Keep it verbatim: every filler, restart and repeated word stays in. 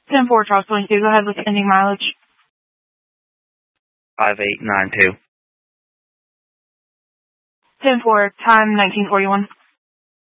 ten four, Charles twenty-two. Go ahead with ending mileage. five eight nine two. ten four, time nineteen forty-one.